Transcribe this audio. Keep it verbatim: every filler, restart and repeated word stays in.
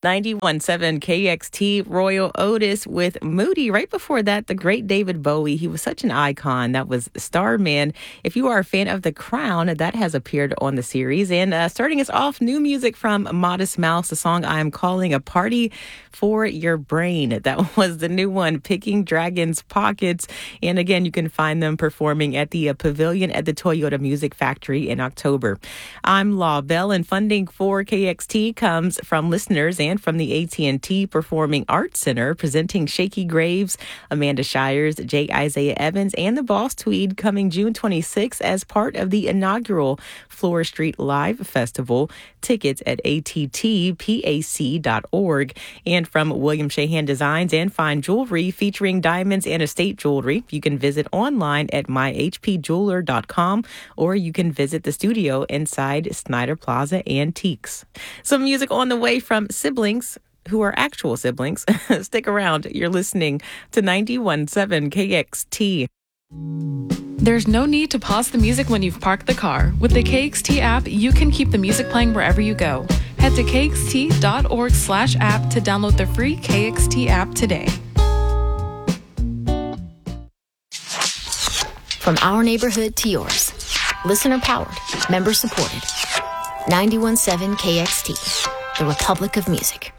ninety-one point seven K X T, Royal Otis with Moody. Right before that, the great David Bowie. He was such an icon. That was Starman. If you are a fan of The Crown, that has appeared on the series. And uh, starting us off, new music from Modest Mouse, the song I am calling A Party for Your Brain. That was the new one, Picking Dragon's Pockets. And again, you can find them performing at the uh, Pavilion at the Toyota Music Factory in October. I'm Law Bell, and funding for K X T comes from listeners and from the A T and T Performing Arts Center, presenting Shaky Graves, Amanda Shires, J. Isaiah Evans, and the Boss Tweed coming June twenty-sixth as part of the inaugural Flora Street Live Festival. Tickets at A T T pac dot org. And from William Shahan Designs and Fine Jewelry, featuring diamonds and estate jewelry, you can visit online at my h p jeweler dot com, or you can visit the studio inside Snyder Plaza Antiques. Some music on the way from siblings who are actual siblings. Stick around. You're listening to ninety-one point seven K X T. There's no need to pause the music when you've parked the car. With the K X T app, you can keep the music playing wherever you go. Head to k x t dot org slash app to download the free K X T app today. From our neighborhood to yours. Listener powered, member supported. ninety-one point seven K X T, the Republic of Music.